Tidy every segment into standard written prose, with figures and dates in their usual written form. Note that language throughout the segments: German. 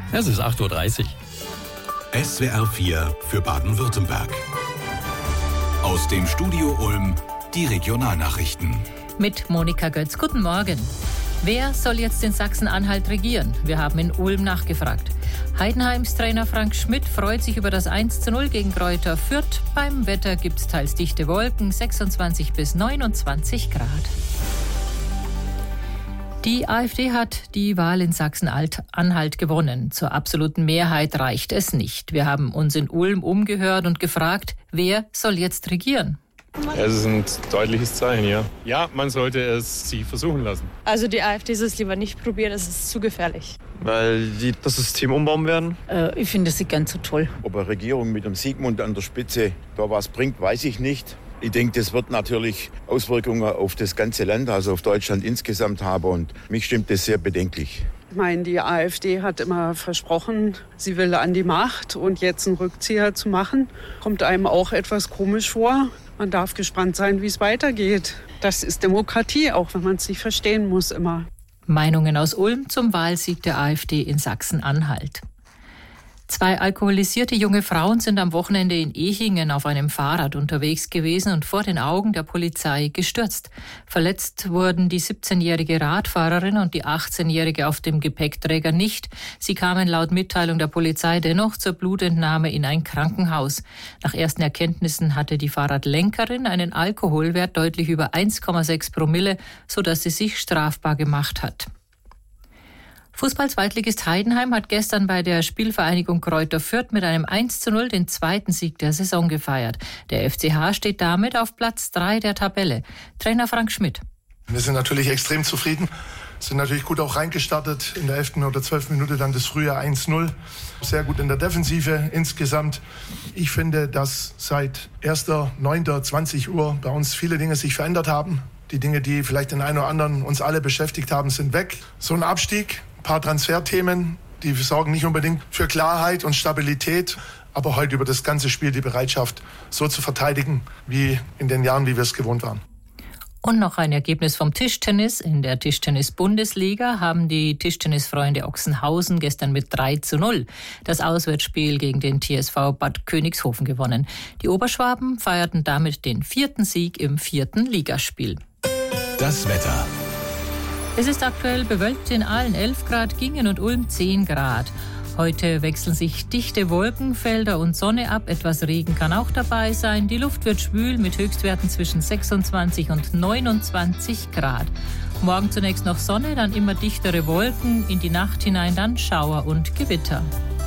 Es ist 8.30 Uhr. SWR 4 für Baden-Württemberg. Aus dem Studio Ulm die Regionalnachrichten. Mit Monika Götz. Guten Morgen. Wer soll jetzt in Sachsen-Anhalt regieren? Wir haben in Ulm nachgefragt. Heidenheims Trainer Frank Schmidt freut sich über das 1:0 gegen Greuther Fürth. Beim Wetter gibt es teils dichte Wolken, 26 bis 29 Grad. Die AfD hat die Wahl in Sachsen-Anhalt gewonnen. Zur absoluten Mehrheit reicht es nicht. Wir haben uns in Ulm umgehört und gefragt, wer soll jetzt regieren? Es ist ein deutliches Zeichen, ja. Ja, man sollte es sie versuchen lassen. Also die AfD soll es lieber nicht probieren, es ist zu gefährlich. Weil die das System umbauen werden? Ich finde es nicht ganz so toll. Ob eine Regierung mit dem Sigmund an der Spitze da was bringt, weiß ich nicht. Ich denke, das wird natürlich Auswirkungen auf das ganze Land, also auf Deutschland insgesamt haben. Und mich stimmt das sehr bedenklich. Ich meine, die AfD hat immer versprochen, sie will an die Macht. Und jetzt einen Rückzieher zu machen, kommt einem auch etwas komisch vor. Man darf gespannt sein, wie es weitergeht. Das ist Demokratie, auch wenn man es nicht verstehen muss immer. Meinungen aus Ulm zum Wahlsieg der AfD in Sachsen-Anhalt. 2 alkoholisierte junge Frauen sind am Wochenende in Ehingen auf einem Fahrrad unterwegs gewesen und vor den Augen der Polizei gestürzt. Verletzt wurden die 17-jährige Radfahrerin und die 18-jährige auf dem Gepäckträger nicht. Sie kamen laut Mitteilung der Polizei dennoch zur Blutentnahme in ein Krankenhaus. Nach ersten Erkenntnissen hatte die Fahrradlenkerin einen Alkoholwert deutlich über 1,6 Promille, sodass sie sich strafbar gemacht hat. Fußball-Zweitligist Heidenheim hat gestern bei der Spielvereinigung Greuther Fürth mit einem 1:0 den zweiten Sieg der Saison gefeiert. Der FCH steht damit auf Platz 3 der Tabelle. Trainer Frank Schmidt. Wir sind natürlich extrem zufrieden, sind natürlich gut auch reingestartet. In der 11. oder 12. Minute dann das frühe 1:0. Sehr gut in der Defensive insgesamt. Ich finde, dass seit 1.9.20 Uhr bei uns viele Dinge sich verändert haben. Die Dinge, die vielleicht den einen oder anderen uns alle beschäftigt haben, sind weg. So ein Abstieg. Ein paar Transferthemen, die sorgen nicht unbedingt für Klarheit und Stabilität, aber heute über das ganze Spiel die Bereitschaft, so zu verteidigen, wie in den Jahren, wie wir es gewohnt waren. Und noch ein Ergebnis vom Tischtennis. In der Tischtennis-Bundesliga haben die Tischtennisfreunde Ochsenhausen gestern mit 3:0 das Auswärtsspiel gegen den TSV Bad Königshofen gewonnen. Die Oberschwaben feierten damit den 4. Sieg im 4. Ligaspiel. Das Wetter. Es ist aktuell bewölkt, in Aalen 11 Grad, Gingen und Ulm 10 Grad. Heute wechseln sich dichte Wolkenfelder und Sonne ab. Etwas Regen kann auch dabei sein. Die Luft wird schwül mit Höchstwerten zwischen 26 und 29 Grad. Morgen zunächst noch Sonne, dann immer dichtere Wolken. In die Nacht hinein dann Schauer und Gewitter.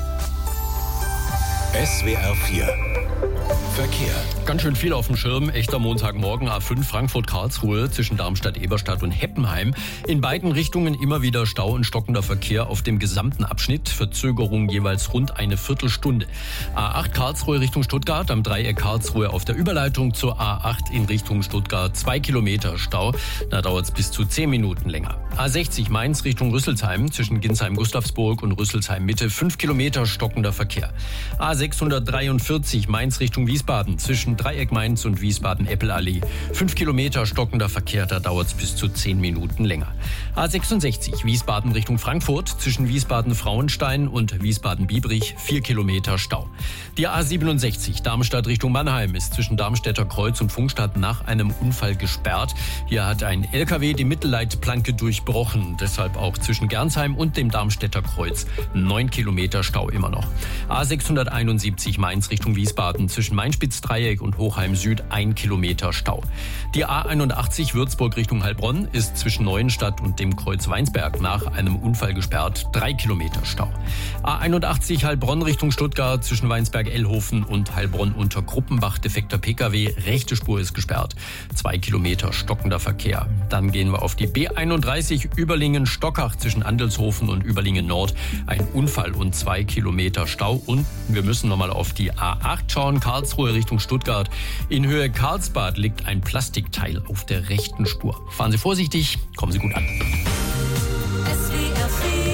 SWR 4 Verkehr. Ganz schön viel auf dem Schirm. Echter Montagmorgen, A5 Frankfurt-Karlsruhe zwischen Darmstadt-Eberstadt und Heppenheim. In beiden Richtungen immer wieder Stau und stockender Verkehr auf dem gesamten Abschnitt. Verzögerung jeweils rund eine Viertelstunde. A8 Karlsruhe Richtung Stuttgart, am Dreieck Karlsruhe auf der Überleitung zur A8 in Richtung Stuttgart 2 Kilometer Stau. Da dauert es bis zu 10 Minuten länger. A60 Mainz Richtung Rüsselsheim zwischen Ginsheim-Gustavsburg und Rüsselsheim-Mitte 5 Kilometer stockender Verkehr. A643 Mainz Richtung Wiesbaden zwischen Dreieck Mainz und Wiesbaden-Eppelallee. 5 Kilometer stockender Verkehr, da dauert es bis zu 10 Minuten länger. A66 Wiesbaden Richtung Frankfurt zwischen Wiesbaden-Frauenstein und Wiesbaden-Biebrich 4 Kilometer Stau. Die A67 Darmstadt Richtung Mannheim ist zwischen Darmstädter Kreuz und Pfungstadt nach einem Unfall gesperrt. Hier hat ein LKW die Mittelleitplanke durchbrochen. Deshalb auch zwischen Gernsheim und dem Darmstädter Kreuz 9 Kilometer Stau immer noch. A671 Mainz Richtung Wiesbaden zwischen Main-Spitz-Dreieck und Hochheim Süd 1 Kilometer Stau. Die A81 Würzburg Richtung Heilbronn ist zwischen Neuenstadt und dem Kreuz Weinsberg nach einem Unfall gesperrt 3 Kilometer Stau. A81 Heilbronn Richtung Stuttgart zwischen Weinsberg-Ellhofen und Heilbronn unter Gruppenbach defekter Pkw. Rechte Spur ist gesperrt. 2 Kilometer stockender Verkehr. Dann gehen wir auf die B31 Überlingen-Stockach zwischen Andelshofen und Überlingen Nord. Ein Unfall und 2 Kilometer Stau. Und wir müssen nochmal auf die A8 schauen. Karlsruhe Richtung Stuttgart. In Höhe Karlsbad liegt ein Plastikteil auf der rechten Spur. Fahren Sie vorsichtig, kommen Sie gut an. Mit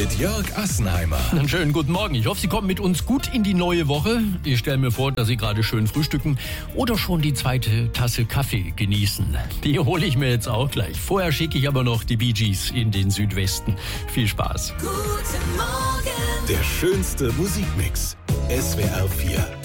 mit Jörg Assenheimer. Einen schönen guten Morgen. Ich hoffe, Sie kommen mit uns gut in die neue Woche. Ich stelle mir vor, dass Sie gerade schön frühstücken oder schon die zweite Tasse Kaffee genießen. Die hole ich mir jetzt auch gleich. Vorher schicke ich aber noch die Bee Gees in den Südwesten. Viel Spaß. Guten Morgen. Der schönste Musikmix. SWR 4.